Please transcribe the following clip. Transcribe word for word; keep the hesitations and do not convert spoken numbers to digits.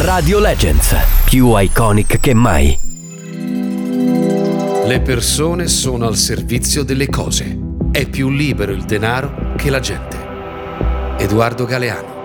Radio Legends, più iconic che mai. Le persone sono al servizio delle cose. È più libero il denaro che la gente. Edoardo Galeano.